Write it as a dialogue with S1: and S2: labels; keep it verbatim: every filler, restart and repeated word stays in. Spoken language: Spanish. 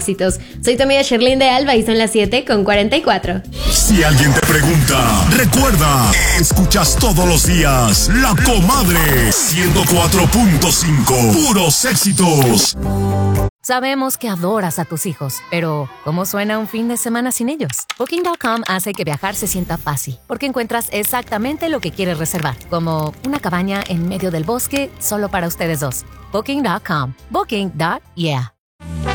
S1: éxitos. Soy tu amiga Sherlyn de Alba y son las siete con cuarenta y cuatro.
S2: Si alguien te pregunta, recuerda, escuchas todos los días La Comadre ciento cuatro punto cinco, puros éxitos.
S3: Sabemos que adoras a tus hijos, pero ¿cómo suena un fin de semana sin ellos? Booking punto com hace que viajar se sienta fácil, porque encuentras exactamente lo que quieres reservar, como una cabaña en medio del bosque solo para ustedes dos. Booking punto com. Booking. Yeah.